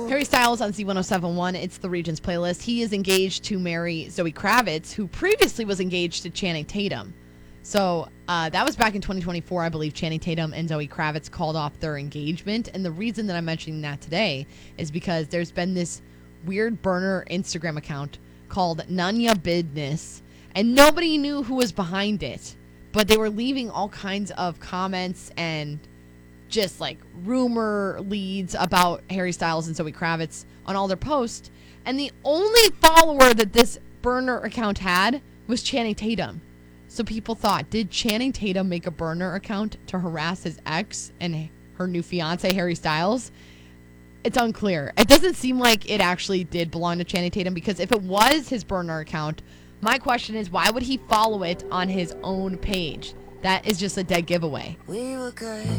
Harry Styles on Z1071. It's the Regions playlist. He is engaged to marry Zoe Kravitz, who previously was engaged to Channing Tatum. So that was back in 2024, I believe. Channing Tatum and Zoe Kravitz called off their engagement. And the reason that I'm mentioning that today is because there's been this weird burner Instagram account called Nanya Business, and nobody knew who was behind it. But they were leaving all kinds of comments and just like rumor leads about Harry Styles and Zoe Kravitz on all their posts. And the only follower that this burner account had was Channing Tatum. So people thought, did Channing Tatum make a burner account to harass his ex and her new fiance, Harry Styles? It's unclear. It doesn't seem like it actually did belong to Channing Tatum, because if it was his burner account, my question is, why would he follow it on his own page? That is just a dead giveaway. We were good.